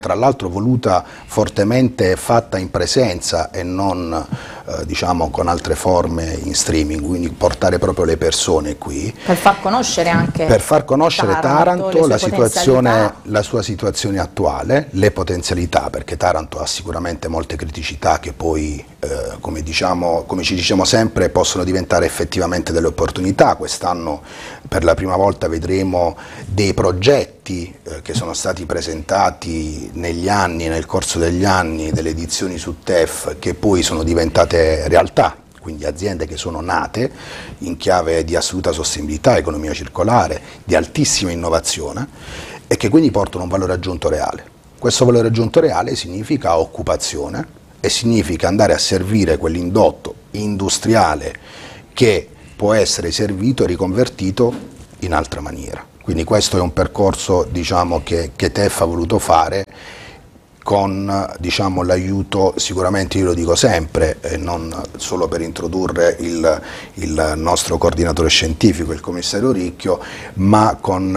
tra l'altro voluta fortemente fatta in presenza e non diciamo con altre forme in streaming, quindi portare proprio le persone qui. Per far conoscere anche Taranto, la sua situazione attuale, le potenzialità, perché Taranto ha sicuramente molte criticità che poi, come ci diciamo sempre, possono diventare effettivamente delle opportunità. Quest'anno per la prima volta vedremo dei progetti che sono stati presentati negli anni, nel corso degli anni, delle edizioni su TEF, che poi sono diventate realtà, quindi aziende che sono nate in chiave di assoluta sostenibilità, economia circolare, di altissima innovazione e che quindi portano un valore aggiunto reale. Questo valore aggiunto reale significa occupazione e significa andare a servire quell'indotto industriale che può essere servito e riconvertito in altra maniera. Quindi questo è un percorso, diciamo, che TEF ha voluto fare con, diciamo, l'aiuto, sicuramente io lo dico sempre, e non solo per introdurre il nostro coordinatore scientifico, il commissario Ricchio, ma con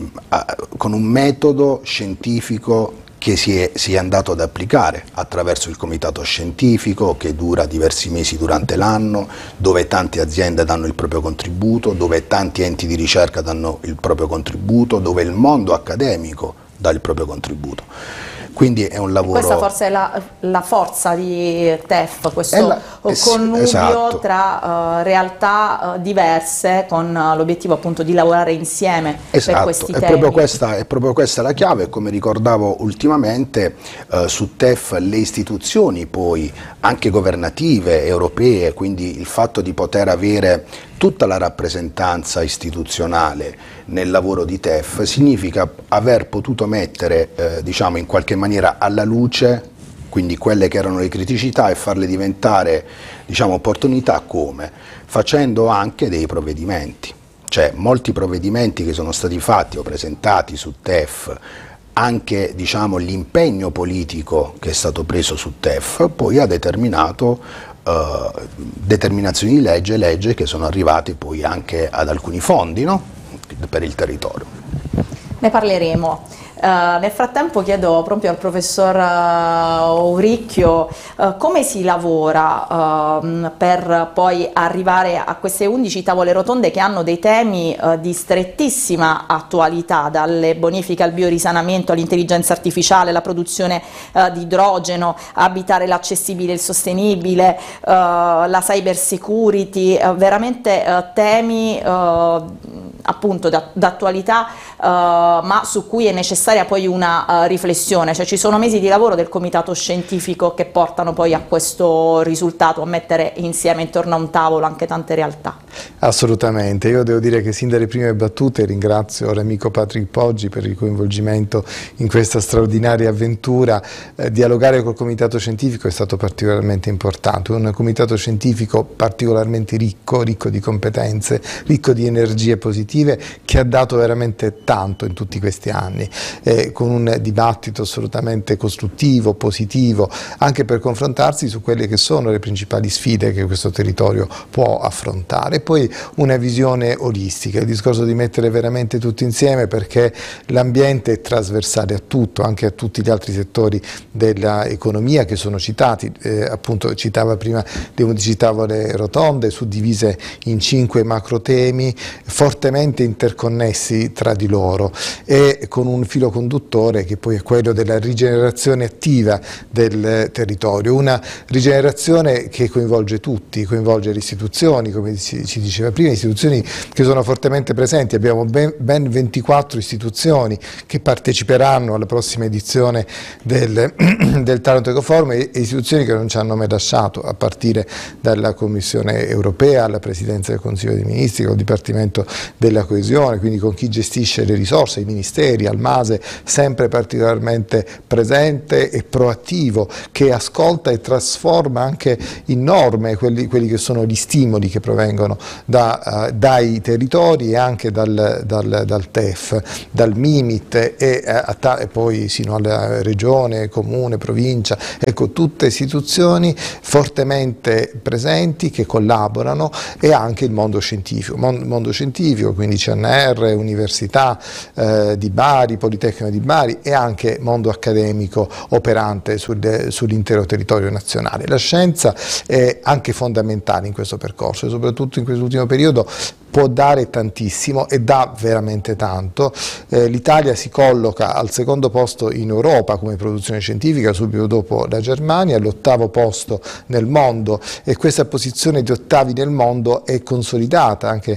un metodo scientifico che si è andato ad applicare attraverso il comitato scientifico, che dura diversi mesi durante l'anno, dove tante aziende danno il proprio contributo, dove tanti enti di ricerca danno il proprio contributo, dove il mondo accademico dà il proprio contributo. Quindi è un lavoro... Questa forse è la forza di TEF, questo connubio esatto. tra realtà diverse, con l'obiettivo appunto di lavorare insieme per questi temi. È proprio questa la chiave. Come ricordavo ultimamente, su TEF le istituzioni poi anche governative, europee, quindi il fatto di poter avere tutta la rappresentanza istituzionale nel lavoro di TEF significa aver potuto mettere diciamo in qualche maniera alla luce quindi quelle che erano le criticità e farle diventare, diciamo, opportunità. Come? Facendo anche dei provvedimenti, cioè molti provvedimenti che sono stati fatti o presentati su TEF, anche, diciamo, l'impegno politico che è stato preso su TEF poi ha determinato determinazioni di legge che sono arrivate poi anche ad alcuni fondi, no? Per il territorio. Ne parleremo. Nel frattempo chiedo proprio al professor Auricchio come si lavora per poi arrivare a queste 11 tavole rotonde che hanno dei temi di strettissima attualità, dalle bonifiche al biorisanamento, all'intelligenza artificiale, la produzione di idrogeno, abitare l'accessibile e il sostenibile, la cyber security, veramente temi appunto d'attualità, ma su cui è necessaria poi una riflessione, cioè ci sono mesi di lavoro del comitato scientifico che portano poi a questo risultato, a mettere insieme intorno a un tavolo anche tante realtà. Assolutamente, io devo dire che sin dalle prime battute ringrazio l'amico Patrick Poggi per il coinvolgimento in questa straordinaria avventura. Dialogare col comitato scientifico è stato particolarmente importante, un comitato scientifico particolarmente ricco di competenze, ricco di energie positive, che ha dato veramente tanto in tutti questi anni, con un dibattito assolutamente costruttivo, positivo, anche per confrontarsi su quelle che sono le principali sfide che questo territorio può affrontare. Poi una visione olistica, il discorso di mettere veramente tutto insieme, perché l'ambiente è trasversale a tutto, anche a tutti gli altri settori dell'economia che sono citati, appunto citava prima le 11 tavole rotonde suddivise in 5 macro temi fortemente interconnessi tra di loro e con un filo conduttore che poi è quello della rigenerazione attiva del territorio, una rigenerazione che coinvolge tutti, coinvolge le istituzioni, come ci diceva prima, istituzioni che sono fortemente presenti. Abbiamo ben 24 istituzioni che parteciperanno alla prossima edizione del Taranto Ecoforum, e istituzioni che non ci hanno mai lasciato, a partire dalla Commissione Europea alla Presidenza del Consiglio dei Ministri, col Dipartimento della Coesione, quindi con chi gestisce le risorse, i ministeri, al MASE, sempre particolarmente presente e proattivo, che ascolta e trasforma anche in norme quelli che sono gli stimoli che provengono dai territori e anche dal TEF, dal MIMIT e poi sino alla regione, comune, provincia, ecco, tutte istituzioni fortemente presenti che collaborano, e anche il mondo scientifico, quindi CNR, Università di Bari, Politecnico di Bari, e anche mondo accademico operante sull'intero territorio nazionale. La scienza è anche fondamentale in questo percorso e soprattutto in quest'ultimo periodo può dare tantissimo e dà veramente tanto. L'Italia si colloca al secondo posto in Europa come produzione scientifica, subito dopo la Germania, all'8° posto nel mondo, e questa posizione di ottavi nel mondo è consolidata anche